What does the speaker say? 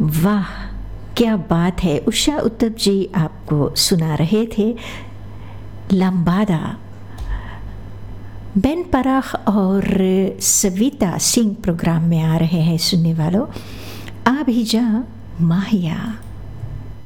वाह क्या बात है। उषा उत्तप जी आपको सुना रहे थे लंबादा। बेन पराख और सविता सिंह प्रोग्राम में आ रहे हैं सुनने वालों। आ भी जा माहिया।